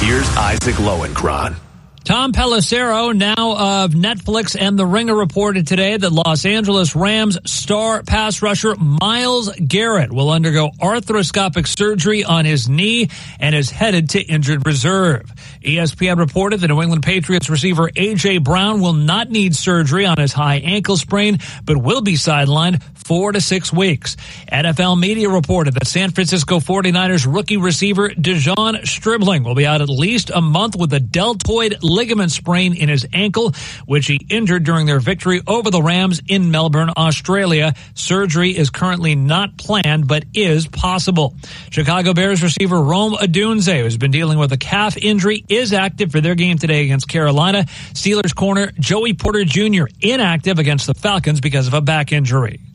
Here's Isaac Lowenkron. Tom Pelissero, now of Netflix and The Ringer, reported today that Los Angeles Rams star pass rusher Myles Garrett will undergo arthroscopic surgery on his knee and is headed to injured reserve. ESPN reported that New England Patriots receiver A.J. Brown will not need surgery on his high ankle sprain, but will be sidelined 4 to 6 weeks. NFL media reported that San Francisco 49ers rookie receiver Dejon Stribling will be out at least a month with a deltoid ligament sprain in his ankle, which he injured during their victory over the Rams in Melbourne, Australia. Surgery is currently not planned, but is possible. Chicago Bears receiver Rome Odunze, who's been dealing with a calf injury, is active for their game today against Carolina. Steelers corner Joey Porter Jr. inactive against the Falcons because of a back injury.